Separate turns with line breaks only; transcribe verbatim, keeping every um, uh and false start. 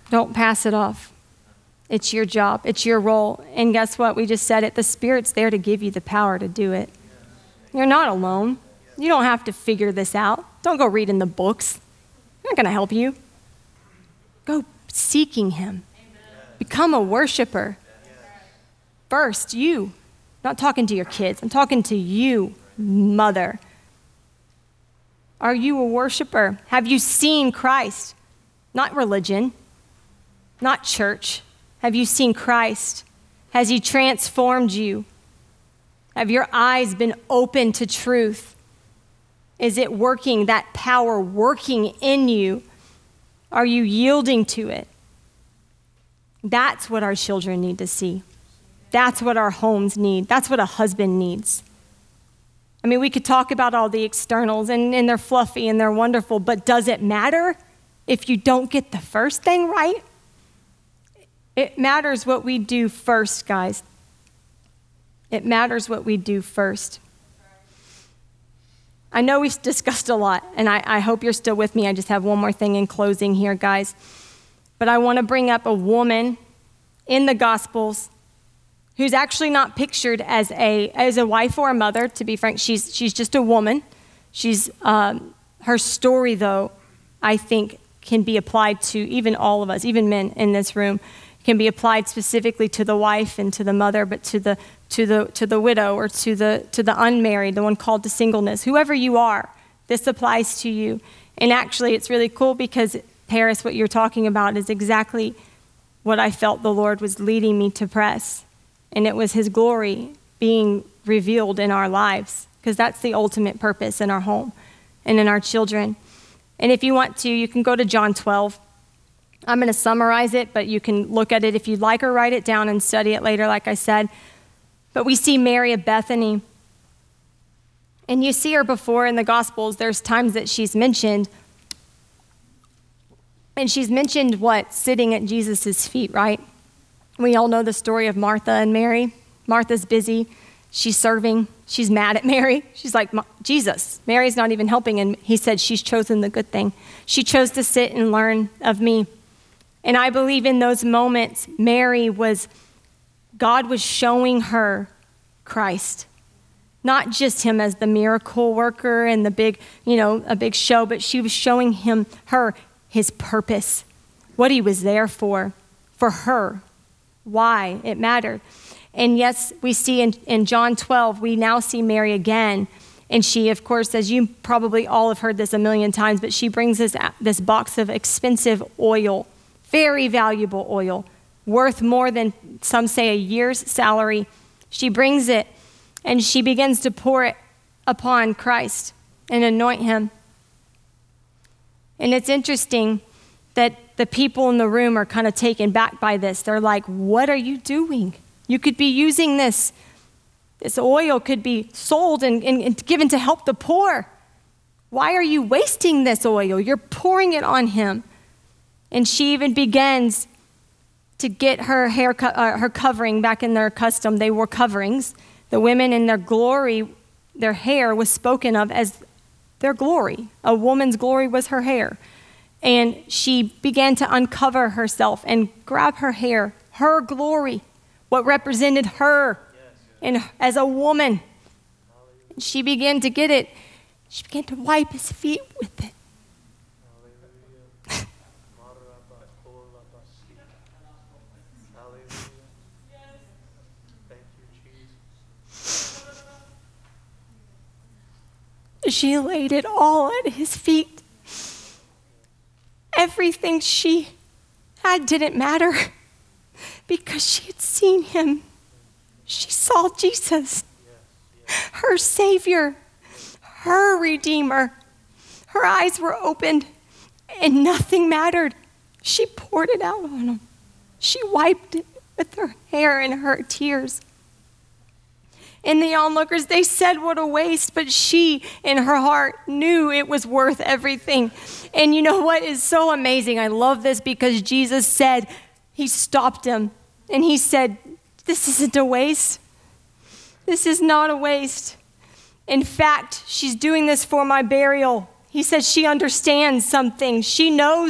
Don't pass it off. It's your job. It's your role. And guess what? We just said it. The Spirit's there to give you the power to do it. You're not alone. You don't have to figure this out. Don't go reading the books. They're not going to help you. Go seeking him. Become a worshiper. First, you. I'm not talking to your kids. I'm talking to you, mother. Are you a worshiper? Have you seen Christ? Not religion, not church. Have you seen Christ? Has he transformed you? Have your eyes been open to truth? Is it working, that power working in you? Are you yielding to it? That's what our children need to see. That's what our homes need. That's what a husband needs. I mean, we could talk about all the externals, and, and they're fluffy and they're wonderful, but does it matter if you don't get the first thing right? It matters what we do first, guys. It matters what we do first. I know we've discussed a lot, and I, I hope you're still with me. I just have one more thing in closing here, guys. But I want to bring up a woman in the Gospels who's actually not pictured as a as a wife or a mother. To be frank, she's she's just a woman. She's um, her story, though, I think can be applied to even all of us, even men in this room, can be applied specifically to the wife and to the mother, but to the to the to the widow or to the to the unmarried, the one called to singleness. Whoever you are, this applies to you. And actually, it's really cool because, Paris, what you're talking about is exactly what I felt the Lord was leading me to press. And it was his glory being revealed in our lives, because that's the ultimate purpose in our home and in our children. And if you want to, you can go to John twelve. I'm going to summarize it, but you can look at it if you'd like, or write it down and study it later, like I said. But we see Mary of Bethany. And you see her before in the Gospels. There's times that she's mentioned. And she's mentioned what? Sitting at Jesus' feet, right? We all know the story of Martha and Mary. Martha's busy. She's serving. She's mad at Mary. She's like, Jesus, Mary's not even helping. And he said, she's chosen the good thing. She chose to sit and learn of me. And I believe in those moments, Mary was, God was showing her Christ. Not just him as the miracle worker and the big, you know, a big show, but she was showing him, her, his purpose, what he was there for, for her, why it mattered. And yes, we see in, in John twelve, we now see Mary again. And she, of course, as you probably all have heard this a million times, but she brings this, this box of expensive oil, very valuable oil, worth more than, some say, a year's salary. She brings it and she begins to pour it upon Christ and anoint him. And it's interesting that the people in the room are kind of taken back by this. They're like, what are you doing? You could be using this. This oil could be sold and, and, and given to help the poor. Why are you wasting this oil? You're pouring it on him. And she even begins to get her hair, co- uh, her covering back in their custom. They wore coverings. The women in their glory, their hair was spoken of as their glory. A woman's glory was her hair. And she began to uncover herself and grab her hair, her glory, what represented her and as a woman. And she began to get it. She began to wipe his feet with it. She laid it all at his feet. Everything she had didn't matter because she had seen him. She saw Jesus, her Savior, her Redeemer. Her eyes were opened and nothing mattered. She poured it out on him. She wiped it with her hair and her tears. And the onlookers, they said what a waste, but she in her heart knew it was worth everything. And you know what is so amazing? I love this because Jesus said, he stopped him and he said, this isn't a waste. This is not a waste. In fact, she's doing this for my burial. He says she understands something. She knows